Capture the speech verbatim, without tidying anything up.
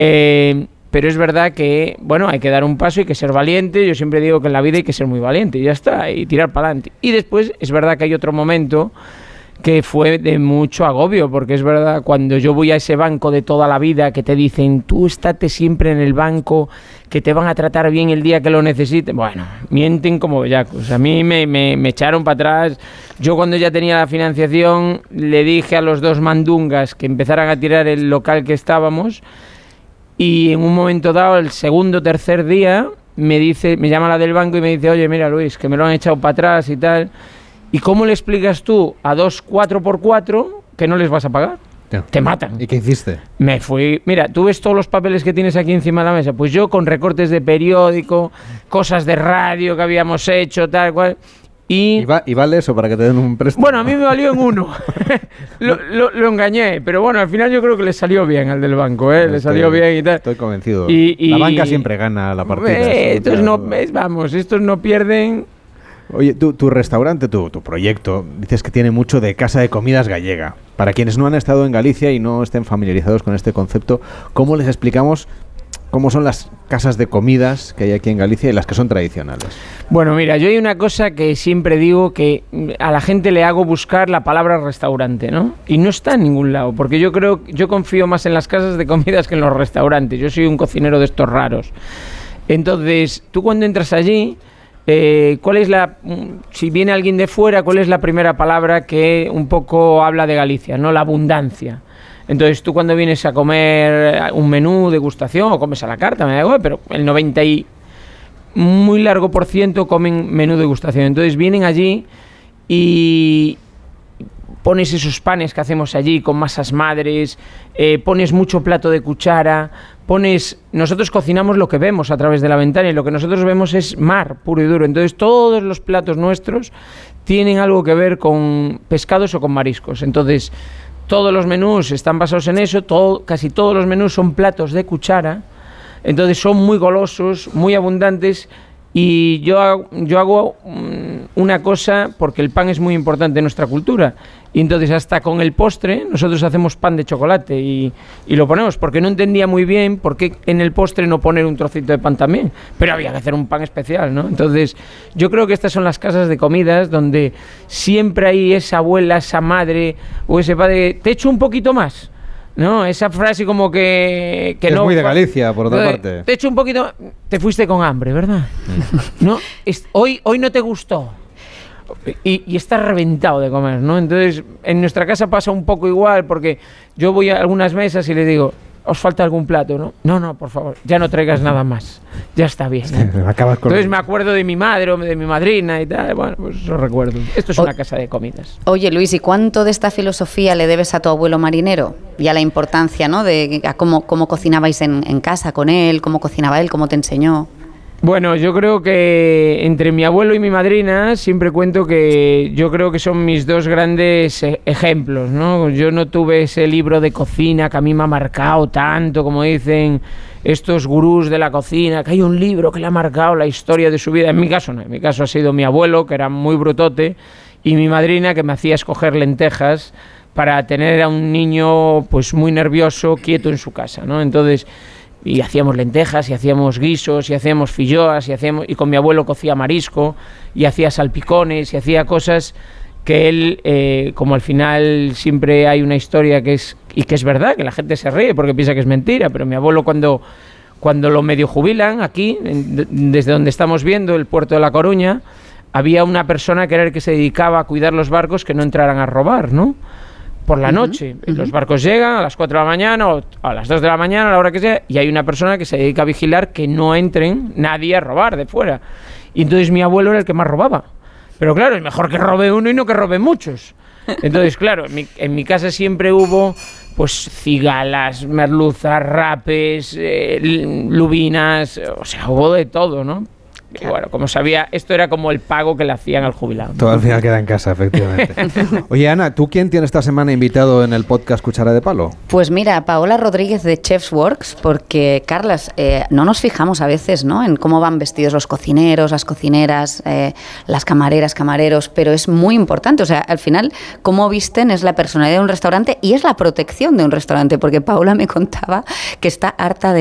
Eh, pero es verdad que, bueno, hay que dar un paso, hay que ser valiente. Yo siempre digo que en la vida hay que ser muy valiente y ya está, y tirar para adelante. Y después es verdad que hay otro momento que fue de mucho agobio, porque es verdad, cuando yo voy a ese banco de toda la vida, que te dicen, tú estate siempre en el banco, que te van a tratar bien el día que lo necesites, bueno, mienten como bellacos. A mí me, me, me echaron para atrás. Yo, cuando ya tenía la financiación, le dije a los dos mandungas que empezaran a tirar el local que estábamos, y en un momento dado, el segundo o tercer día, me dice, me llama la del banco y me dice, oye, mira, Luis, que me lo han echado para atrás y tal. ¿Y cómo le explicas tú a dos cuatro por cuatro que no les vas a pagar? Yeah. Te matan. ¿Y qué hiciste? Me fui... Mira, ¿tú ves todos los papeles que tienes aquí encima de la mesa? Pues yo, con recortes de periódico, cosas de radio que habíamos hecho, tal cual... Y, ¿Y, va, ¿Y vale eso para que te den un préstamo? Bueno, a mí me valió en uno. lo, lo, lo engañé, pero bueno, al final yo creo que le salió bien al del banco, ¿eh? Le estoy, salió bien y tal. Estoy convencido. Y, y, la banca siempre gana la partida. Eh, estos no, vamos, estos no pierden... Oye, tu, tu restaurante, tu, tu proyecto, dices que tiene mucho de casa de comidas gallega. Para quienes no han estado en Galicia y no estén familiarizados con este concepto, ¿cómo les explicamos cómo son las casas de comidas que hay aquí en Galicia y las que son tradicionales? Bueno, mira, yo hay una cosa que siempre digo, que a la gente le hago buscar la palabra restaurante, ¿no? Y no está en ningún lado, porque yo creo, yo confío más en las casas de comidas que en los restaurantes. Yo soy un cocinero de estos raros. Entonces, tú cuando entras allí... Eh, ¿cuál es la, si viene alguien de fuera, cuál es la primera palabra que un poco habla de Galicia, ¿no? La abundancia. Entonces, tú cuando vienes a comer un menú degustación o comes a la carta, me da igual, pero el noventa y muy largo por ciento comen menú degustación. Entonces vienen allí y pones esos panes que hacemos allí con masas madres, eh, pones mucho plato de cuchara, pones... Nosotros cocinamos lo que vemos a través de la ventana y lo que nosotros vemos es mar puro y duro. Entonces todos los platos nuestros tienen algo que ver con pescados o con mariscos. Entonces todos los menús están basados en eso, todo, casi todos los menús son platos de cuchara. Entonces son muy golosos, muy abundantes. Y yo hago, yo hago una cosa, porque el pan es muy importante en nuestra cultura, y entonces hasta con el postre nosotros hacemos pan de chocolate y, y lo ponemos, porque no entendía muy bien por qué en el postre no poner un trocito de pan también, pero había que hacer un pan especial, ¿no? Entonces yo creo que estas son las casas de comidas donde siempre hay esa abuela, esa madre o ese padre, te echo un poquito más. No, esa frase como que, que es no... muy de Galicia, por otra parte. Te echo un poquito... Te fuiste con hambre, ¿verdad? No, es, hoy, hoy no te gustó. Y, y estás reventado de comer, ¿no? Entonces, en nuestra casa pasa un poco igual, porque yo voy a algunas mesas y les digo, ¿os falta algún plato, no? No, no, por favor, ya no traigas nada más. Ya está bien. ¿no? Acabas con Entonces me acuerdo de mi madre o de mi madrina y tal. Bueno, pues lo recuerdo. Esto es o una casa de comidas. Oye, Luis, ¿y cuánto de esta filosofía le debes a tu abuelo marinero? Y a la importancia, ¿no? De a cómo, cómo cocinabais en, en casa con él, cómo cocinaba él, cómo te enseñó. Bueno, yo creo que entre mi abuelo y mi madrina siempre cuento que yo creo que son mis dos grandes ejemplos, ¿no? Yo no tuve ese libro de cocina que a mí me ha marcado tanto, como dicen estos gurús de la cocina, que hay un libro que le ha marcado la historia de su vida. En mi caso no, en mi caso ha sido mi abuelo, que era muy brutote, y mi madrina, que me hacía escoger lentejas para tener a un niño pues muy nervioso, quieto en su casa, ¿no? Entonces... y hacíamos lentejas, y hacíamos guisos, y hacíamos filloas, y hacíamos, y con mi abuelo cocía marisco, y hacía salpicones, y hacía cosas que él, eh, como al final siempre hay una historia que es, y que es verdad, que la gente se ríe porque piensa que es mentira, pero mi abuelo cuando, cuando lo medio jubilan aquí, en, desde donde estamos viendo el puerto de La Coruña, había una persona que era el que se dedicaba a cuidar los barcos que no entraran a robar, ¿no? Por la noche, uh-huh, uh-huh. Los barcos llegan a las cuatro de la mañana o a las dos de la mañana, a la hora que sea, y hay una persona que se dedica a vigilar que no entren nadie a robar de fuera. Y entonces mi abuelo era el que más robaba. Pero claro, es mejor que robe uno y no que robe muchos. Entonces, claro, en mi, en mi casa siempre hubo pues cigalas, merluzas, rapes, eh, lubinas, o sea, hubo de todo, ¿no? Y bueno, como sabía, esto era como el pago que le hacían al jubilado. Todo al final queda en casa, efectivamente. Oye, Ana, ¿tú quién tienes esta semana invitado en el podcast Cuchara de Palo? Pues mira, Paola Rodríguez de Chefs Works, porque, Carlas, eh, no nos fijamos a veces, ¿no?, en cómo van vestidos los cocineros, las cocineras, eh, las camareras, camareros, pero es muy importante. O sea, al final, cómo visten es la personalidad de un restaurante y es la protección de un restaurante, porque Paola me contaba que está harta de